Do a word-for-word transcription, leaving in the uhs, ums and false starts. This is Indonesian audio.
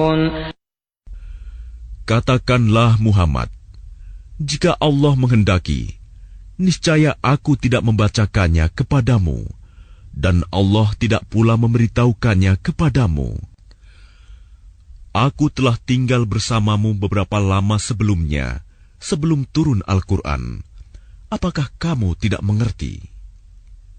Katakanlah Muhammad, jika Allah menghendaki, niscaya aku tidak membacakannya kepadamu, dan Allah tidak pula memberitahukannya kepadamu. Aku telah tinggal bersamamu beberapa lama sebelumnya, sebelum turun Al-Quran. Apakah kamu tidak mengerti?